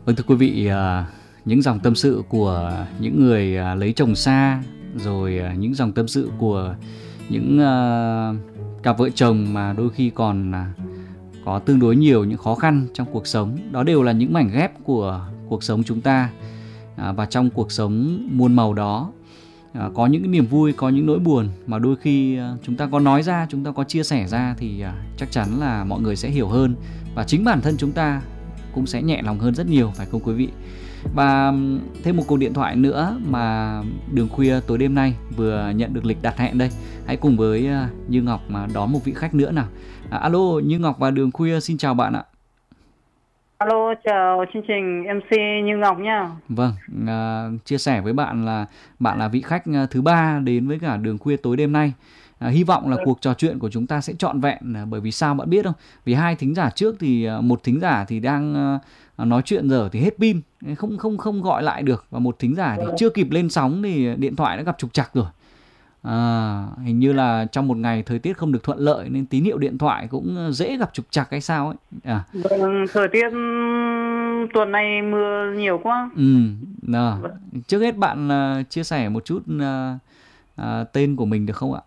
Vâng, thưa quý vị, những dòng tâm sự của những người lấy chồng xa, rồi những dòng tâm sự của những cặp vợ chồng mà đôi khi còn có tương đối nhiều những khó khăn trong cuộc sống. Đó đều là những mảnh ghép của cuộc sống chúng ta. Và trong cuộc sống muôn màu đó, có những niềm vui, có những nỗi buồn mà đôi khi chúng ta có nói ra, chúng ta có chia sẻ ra thì chắc chắn là mọi người sẽ hiểu hơn. Và chính bản thân chúng ta cũng sẽ nhẹ lòng hơn rất nhiều, phải không quý vị? Và thêm một cuộc điện thoại nữa mà Đường Khuya tối đêm nay vừa nhận được lịch đặt hẹn đây. Hãy cùng với Như Ngọc mà đón một vị khách nữa nào. Alo, Như Ngọc và Đường Khuya xin chào bạn ạ. Alo, chào chương trình MC Như Ngọc nha. Vâng, chia sẻ với bạn là vị khách thứ 3 đến với cả Đường Khuya tối đêm nay. Hy vọng là cuộc trò chuyện của chúng ta sẽ trọn vẹn, bởi vì sao bạn biết không? Vì hai thính giả trước thì một thính giả thì đang nói chuyện giờ thì hết pin, không gọi lại được, và một thính giả thì chưa kịp lên sóng thì điện thoại đã gặp trục trặc rồi. Hình như là trong một ngày thời tiết không được thuận lợi nên tín hiệu điện thoại cũng dễ gặp trục trặc hay sao ấy. Vâng, thời tiết tuần này mưa nhiều quá. Trước hết bạn chia sẻ một chút tên của mình được không ạ?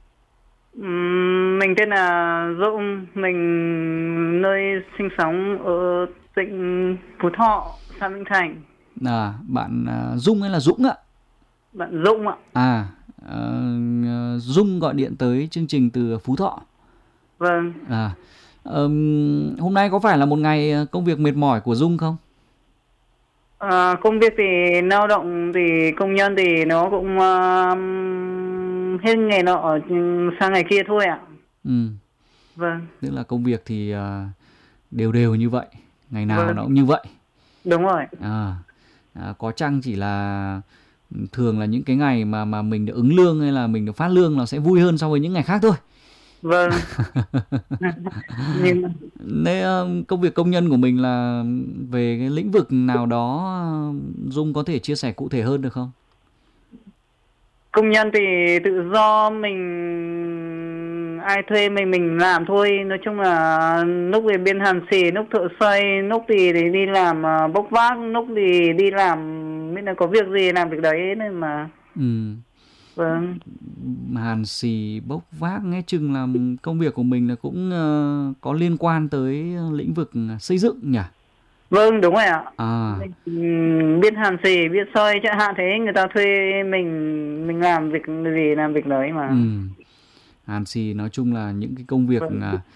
Mình tên là Dũng, mình nơi sinh sống ở tỉnh Phú Thọ, xã Vĩnh Thành. Bạn Dung hay là Dũng ạ? Bạn Dũng ạ. Dung gọi điện tới chương trình từ Phú Thọ. Vâng. Hôm nay có phải là một ngày công việc mệt mỏi của Dung không? Công việc thì lao động thì công nhân thì nó cũng hết ngày nọ sang ngày kia thôi ạ. Vâng. Tức là công việc thì đều như vậy, ngày nào nó cũng như vậy. Đúng rồi. Có chăng chỉ là thường là những cái ngày mà mình được ứng lương hay là mình được phát lương nó sẽ vui hơn so với những ngày khác thôi. Vâng. Nên công việc công nhân của mình là về cái lĩnh vực nào đó, Dung có thể chia sẻ cụ thể hơn được không? Công nhân thì tự do, mình ai thuê mình làm thôi. Nói chung là lúc thì bên hàn xì, lúc thợ xoay, lúc thì đi làm bốc vác, lúc thì đi làm biết là có việc gì làm việc đấy nên mà. Vâng. Hàn xì bốc vác nghe chừng là công việc của mình là cũng có liên quan tới lĩnh vực xây dựng nhỉ? Vâng, đúng rồi ạ. Mình biết hàn xì, biết xoay chẳng hạn, thế người ta thuê mình làm việc gì làm việc đấy mà. Hàn xì nói chung là những cái công việc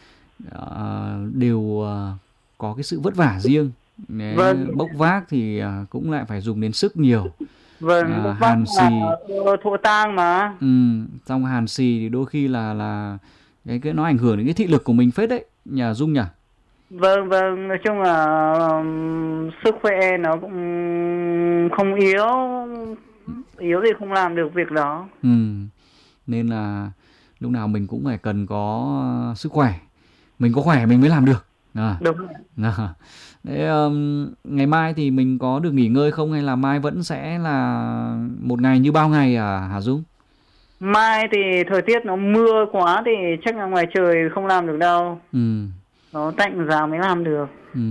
đều có cái sự vất vả riêng. Bốc vác thì cũng lại phải dùng đến sức nhiều. Vâng, hàn xì thổ tang mà. Trong hàn xì thì đôi khi là cái nó ảnh hưởng đến cái thị lực của mình phết đấy, nhà Dung nhỉ? Vâng, nói chung là sức khỏe nó cũng không yếu thì không làm được việc đó. Nên là lúc nào mình cũng phải cần có sức khỏe, mình có khỏe mình mới làm được. Đúng rồi. Thế, ngày mai thì mình có được nghỉ ngơi không, hay là mai vẫn sẽ là một ngày như bao ngày hả Dung? Mai thì thời tiết nó mưa quá thì chắc là ngoài trời không làm được đâu. Nó tạnh giáo mới làm được.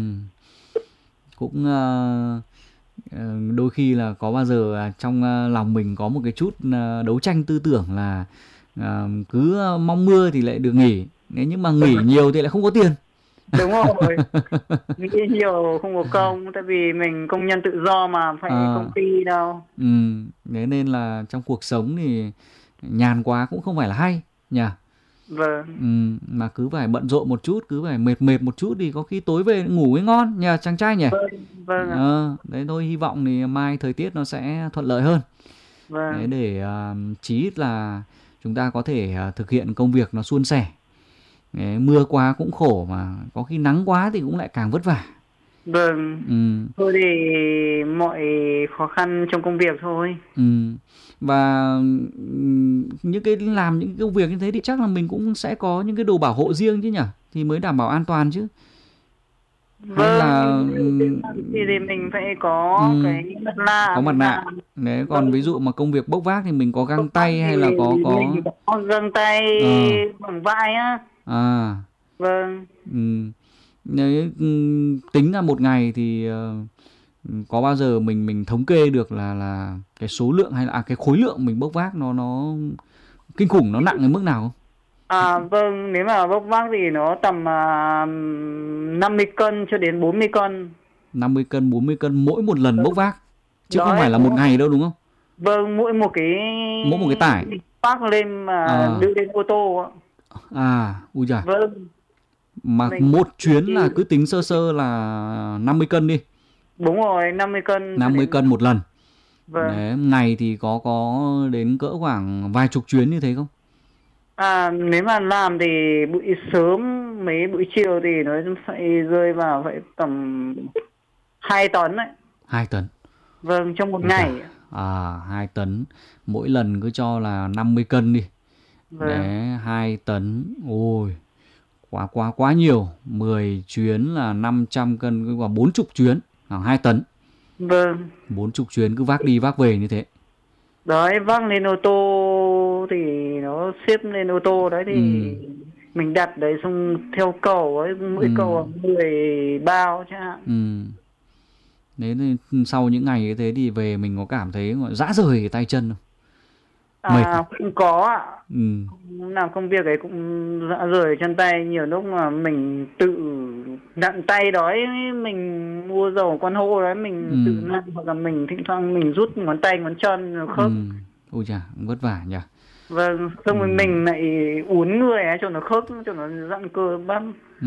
Cũng đôi khi là có bao giờ trong lòng mình có một cái chút đấu tranh tư tưởng là cứ mong mưa thì lại được nghỉ, nhưng mà nghỉ nhiều thì lại không có tiền. Đúng rồi. Nghĩ nhiều không có công, tại vì mình công nhân tự do mà, phải công ty đâu. Thế nên là trong cuộc sống thì nhàn quá cũng không phải là hay nhỉ? Vâng. Mà cứ phải bận rộn một chút, cứ phải mệt một chút thì có khi tối về ngủ mới ngon nhỉ chàng trai nhỉ? Vâng. Đấy thôi, hy vọng thì mai thời tiết nó sẽ thuận lợi hơn. Vâng. Đấy, để chí ít là chúng ta có thể thực hiện công việc nó suôn sẻ. Mưa quá cũng khổ, mà có khi nắng quá thì cũng lại càng vất vả. Vâng. Thôi thì mọi khó khăn trong công việc thôi. Và những cái làm những cái công việc như thế thì chắc là mình cũng sẽ có những cái đồ bảo hộ riêng chứ nhỉ, thì mới đảm bảo an toàn chứ. Vâng, thì mình phải có cái mặt nạ. Có mặt nạ. Đấy, còn ví dụ mà công việc bốc vác thì mình có găng tay hay là có găng tay bằng vai á. Vâng. Nếu tính ra một ngày thì Có bao giờ mình thống kê được là cái số lượng hay là cái khối lượng mình bốc vác nó kinh khủng, nó nặng đến mức nào không? Vâng, nếu mà bốc vác thì nó tầm 50 cân cho đến 40 cân. 50 cân, 40 cân mỗi một lần bốc vác. Chứ Đấy, không phải là một ngày đâu đúng không? vâng, mỗi một cái tải vác lên mà đưa lên ô tô ạ. Ui giời. Vâng. Mà một chuyến là cứ tính sơ sơ là 50 cân đi. Đúng rồi, 50 cân. 50 cân một lần. Vâng. Đấy, ngày thì có đến cỡ khoảng vài chục chuyến như thế không? Nếu mà làm thì buổi sớm, mấy buổi chiều thì nó sẽ rơi vào phải tầm 2 tấn đấy. 2 tấn. Vâng, trong một ngày. 2 tấn. Mỗi lần cứ cho là 50 cân đi. Vâng. Đấy, 2 tấn. Ôi, quá nhiều. 10 chuyến là 500 cân, cứ vào 40 chuyến là 2 tấn. Vâng. 40 chuyến cứ vác đi vác về như thế. Đấy, vác lên ô tô thì nó xếp lên ô tô đấy thì mình đặt đấy, xong theo cầu ấy, mỗi cầu 10 bao chẳng hạn. Đấy, sau những ngày như thế thì về mình có cảm thấy rã rời tay chân không? Cũng có ạ. Làm công việc ấy cũng rã rời chân tay. Nhiều lúc mà mình tự nặn tay đó, mình mua dầu con hô đấy, mình tự nặn, hoặc là mình thỉnh thoảng mình rút ngón tay ngón chân nó khớp. Ôi chà, vất vả nhỉ. Vâng, xong rồi mình lại uốn người ấy, cho nó khớp, cho nó giãn cơ bắp.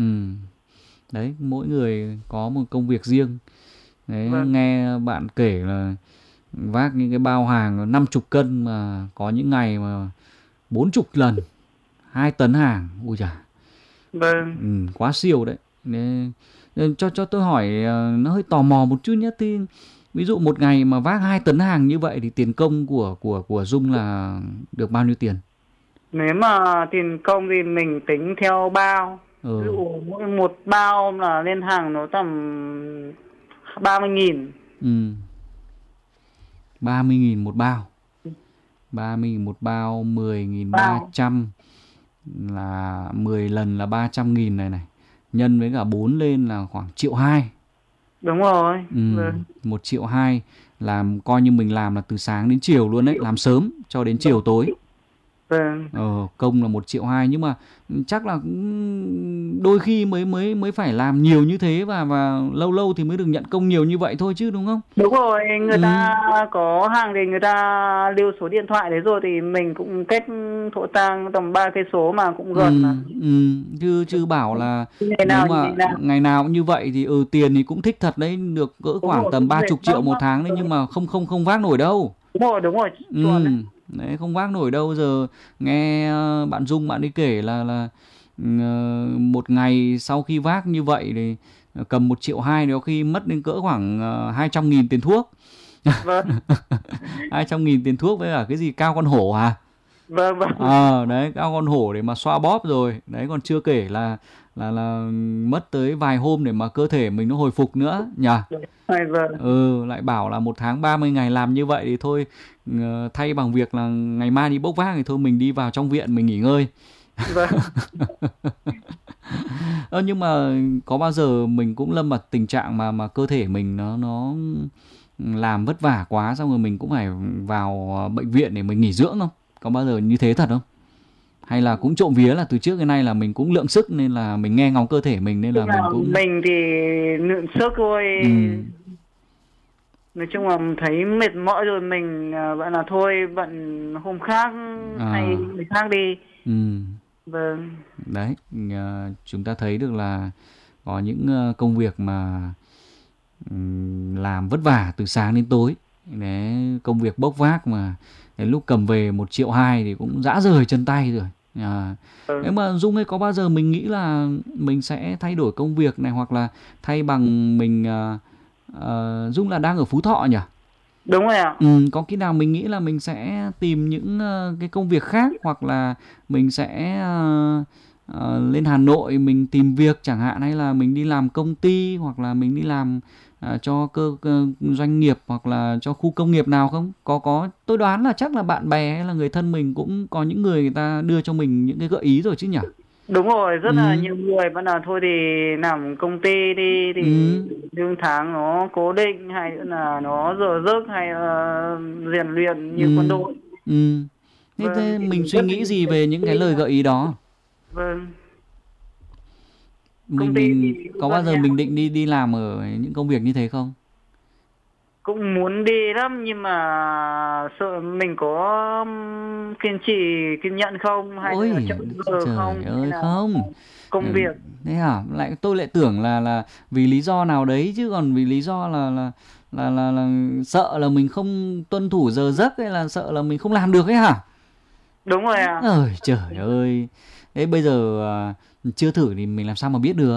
Đấy, mỗi người có một công việc riêng. Đấy, nghe bạn kể là vác những cái bao hàng 50 cân mà có những ngày mà 40 lần 2 tấn hàng. Ui chà. Vâng. Quá siêu đấy. Nên cho tôi hỏi, nó hơi tò mò một chút nhé. Thì ví dụ một ngày mà vác 2 tấn hàng như vậy thì tiền công của Dung là được bao nhiêu tiền? Nếu mà tiền công thì mình tính theo bao. Ví dụ mỗi một bao là lên hàng nó tầm 30.000. 30.000 một bao. 30.000 một bao, 10.300 là 10 lần là 300.000 này. Nhân với cả 4 lên là khoảng 1,2 triệu. Đúng rồi. 1,2 triệu làm coi như mình làm là từ sáng đến chiều luôn đấy, làm sớm cho đến chiều tối. Công là 1,2 triệu, nhưng mà chắc là đôi khi mới phải làm nhiều như thế và lâu lâu thì mới được nhận công nhiều như vậy thôi chứ, đúng không? Đúng rồi, người ta có hàng thì người ta lưu số điện thoại đấy rồi thì mình cũng kết Thổ Tàng tầm 3 cây số mà cũng gần mà. Chứ bảo là ngày nào cũng như vậy thì tiền thì cũng thích thật đấy, được cỡ khoảng tầm 30 triệu một tháng đấy, nhưng mà không vác nổi đâu. Đúng rồi. Đấy, không vác nổi đâu. Giờ nghe bạn Dung bạn ấy kể là một ngày sau khi vác như vậy thì cầm 1,2 triệu, có khi mất đến cỡ khoảng 200.000 tiền thuốc. 200.000 tiền thuốc với cả cái gì cao con hổ à? Đấy, cao con hổ để mà xoa bóp rồi. Đấy, còn chưa kể là mất tới vài hôm để mà cơ thể mình nó hồi phục nữa nhỉ? Lại bảo là một tháng 30 ngày làm như vậy thì thôi, thay bằng việc là ngày mai đi bốc vác thì thôi mình đi vào trong viện mình nghỉ ngơi. Nhưng mà có bao giờ mình cũng lâm vào tình trạng mà cơ thể mình nó làm vất vả quá, xong rồi mình cũng phải vào bệnh viện để mình nghỉ dưỡng không? Có bao giờ như thế thật không? Hay là cũng trộm vía là từ trước đến nay là mình cũng lượng sức nên là mình nghe ngóng cơ thể mình nên là mình thì lượng sức thôi. Nói chung là thấy mệt mỏi rồi mình bạn là thôi bận hôm khác hay người khác đi. Vâng. Đấy, chúng ta thấy được là có những công việc mà làm vất vả từ sáng đến tối. Đấy, công việc bốc vác mà đến lúc cầm về 1,2 triệu thì cũng rã rời chân tay rồi. Nếu mà Dung ấy, có bao giờ mình nghĩ là mình sẽ thay đổi công việc này, hoặc là thay bằng mình Dung là đang ở Phú Thọ nhỉ? Đúng rồi ạ. Có khi nào mình nghĩ là mình sẽ tìm những cái công việc khác, hoặc là mình sẽ lên Hà Nội mình tìm việc chẳng hạn, hay là mình đi làm công ty, hoặc là mình đi làm cho doanh nghiệp, hoặc là cho khu công nghiệp nào không? Có tôi đoán là chắc là bạn bè hay là người thân mình cũng có những người ta đưa cho mình những cái gợi ý rồi chứ nhỉ? Đúng rồi, rất là Ừ. nhiều người vẫn là thôi thì làm công ty đi thì Ừ. lương tháng nó cố định, hay nữa là nó giờ giấc, hay là rèn luyện như quân Ừ. đội. Ừ. Thế, Vâng, thế thì mình suy rất là nghĩ nhiều gì người về công những ty cái lời mà. gợi ý đó? Vâng, công mình ty thì mình cũng có bao gần giờ nhà, mình định đi đi làm ở những công việc như thế không? cũng muốn đi lắm nhưng mà sợ mình có kiên trì, kiên nhẫn không, hay là Ôi chậm giờ trời không, hay ơi, là không. công Ừ, việc. thế hả? Tôi lại tưởng là vì lý do nào đấy, chứ còn vì lý do là sợ là mình không tuân thủ giờ giấc, hay là sợ là mình không làm được ấy hả? Đúng rồi à. Ơi trời ơi. Thế bây giờ chưa thử thì mình làm sao mà biết được.